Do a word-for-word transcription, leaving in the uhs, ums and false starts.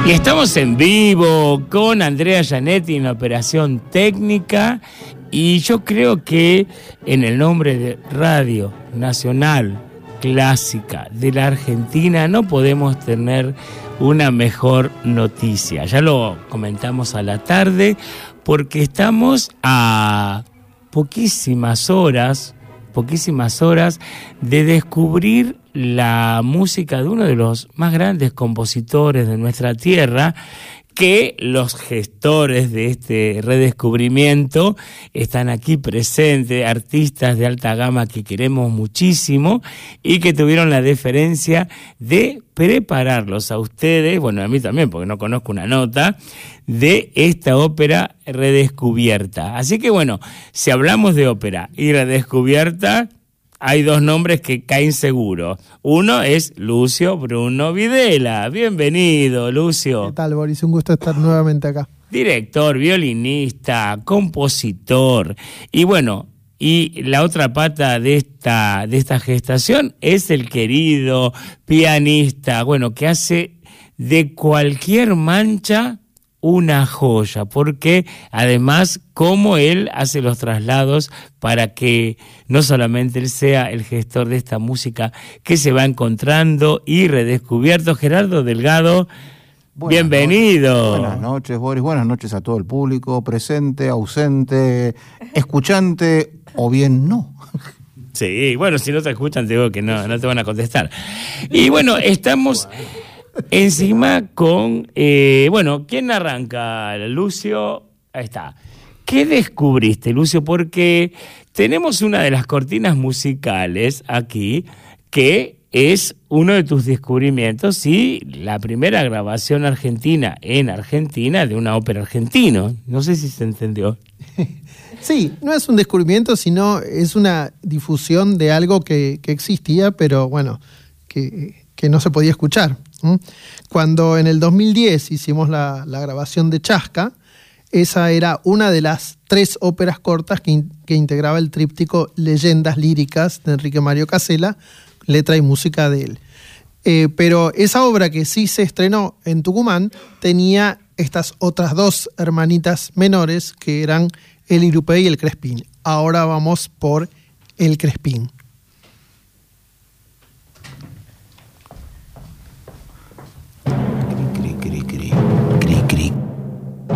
Y estamos en vivo con Andrea Gianetti en la operación técnica, y yo creo que en el nombre de Radio Nacional Clásica de la Argentina no podemos tener una mejor noticia. Ya lo comentamos a la tarde, porque estamos a poquísimas horas, poquísimas horas de descubrir la música de uno de los más grandes compositores de nuestra tierra, que los gestores de este redescubrimiento están aquí presentes, artistas de alta gama que queremos muchísimo y que tuvieron la deferencia de prepararlos a ustedes, bueno, a mí también, porque no conozco una nota, de esta ópera redescubierta. Así que bueno, si hablamos de ópera y redescubierta, hay dos nombres que caen seguro. Uno es Lucio Bruno Videla. Bienvenido, Lucio. ¿Qué tal, Boris? Un gusto estar nuevamente acá. Director, violinista, compositor. Y bueno, y la otra pata de esta, de esta gestación es el querido pianista, bueno, que hace de cualquier mancha una joya, porque además cómo él hace los traslados para que no solamente él sea el gestor de esta música que se va encontrando y redescubierto. Gerardo Delgado, buenas bienvenido. Noches. Buenas noches, Boris, buenas noches a todo el público, presente, ausente, escuchante o bien no. Sí, bueno, si no te escuchan te digo que no, no te van a contestar. Y bueno, estamos encima con, eh, bueno, ¿quién arranca? Lucio, ahí está. ¿Qué descubriste, Lucio? Porque tenemos una de las cortinas musicales aquí, que es uno de tus descubrimientos y la primera grabación argentina en Argentina de una ópera argentina. No sé si se entendió. Sí, no es un descubrimiento, sino es una difusión de algo que, que existía, pero bueno, que, que no se podía escuchar. Cuando en el dos mil diez hicimos la, la grabación de Chasca, esa era una de las tres óperas cortas que, in, que integraba el tríptico Leyendas Líricas de Enrique Mario Casella, letra y música de él. Eh, pero esa obra que sí se estrenó en Tucumán tenía estas otras dos hermanitas menores que eran el Irupé y el Crespín. Ahora vamos por el Crespín.